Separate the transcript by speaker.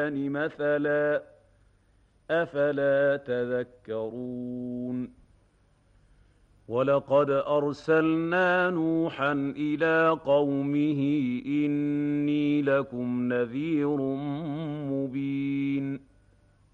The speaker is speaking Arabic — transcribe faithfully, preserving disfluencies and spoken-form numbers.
Speaker 1: مثلا أفلا تذكرون ولقد أرسلنا نوحا إلى قومه إني لكم نذير مبين